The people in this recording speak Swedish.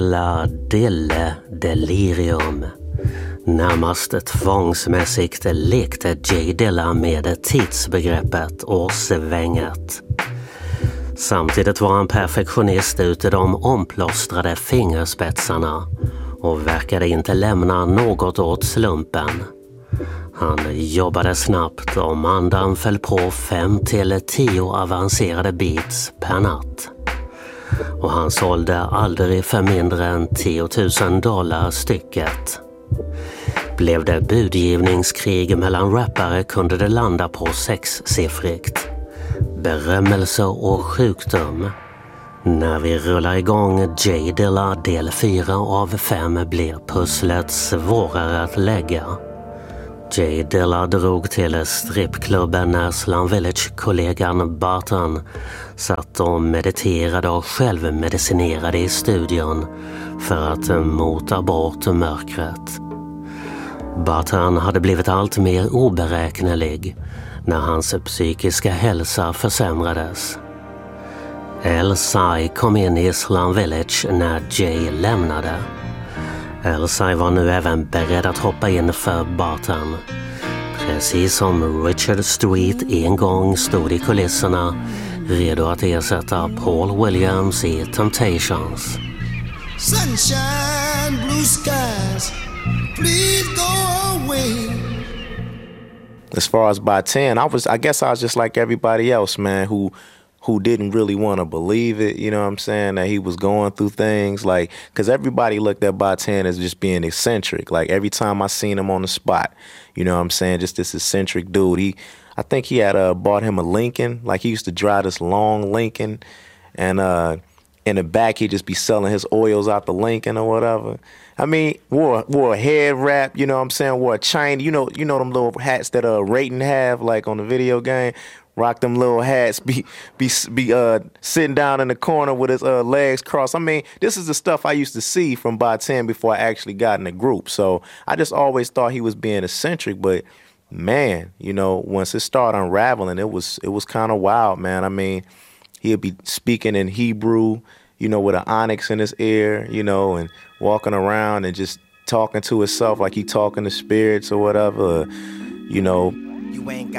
La Dille Delirium. Närmast tvångsmässigt lekte J. Dilla med tidsbegreppet årsvänget. Samtidigt var han perfektionist ut i de omplåstrade fingerspetsarna och verkade inte lämna något åt slumpen. Han jobbade snabbt och mandan föll på 5-10 avancerade beats per natt. Och han sålde aldrig för mindre än $10,000 stycket. Blev det budgivningskrig mellan rappare kunde det landa på 6-siffrigt. Berömmelse och sjukdom. När vi rullar igång J. Dilla del 4 av 5 blir pusslet svårare att lägga. J. Dilla drog till strippklubben när Slum Village-kollegan Barton satt och mediterade och självmedicinerade i studion för att mota bort mörkret. Barton hade blivit allt mer oberäknelig när hans psykiska hälsa försämrades. Elsai kom in i Slum Village när Jay lämnade. Elsai var nu även beredd att hoppa in för Barton. Precis som Richard Street en gång stod i kulisserna, redo att ersätta Paul Williams i Temptations. Sunshine, blue skies, please go away. As far as by 10, I guess I was just like everybody else, man, who didn't really want to believe it, you know what I'm saying, that he was going through things, like, because everybody looked at By 10 as just being eccentric. Like, every time I seen him on the spot, you know what I'm saying, just this eccentric dude. I think he had bought him a Lincoln, like he used to drive this long Lincoln, and in the back he'd just be selling his oils out the Lincoln or whatever. I mean, wore a head wrap, you know what I'm saying, wore a chain, you know them little hats that Raiden have, like on the video game. Rock them little hats, be sitting down in the corner with his legs crossed. I mean, this is the stuff I used to see from By 10 before I actually got in the group. So I just always thought he was being eccentric, but man, you know, once it started unraveling, it was kind of wild, man. I mean, he'd be speaking in Hebrew, you know, with an onyx in his ear, you know, and walking around and just talking to himself like he talking to spirits or whatever, you know. You ain't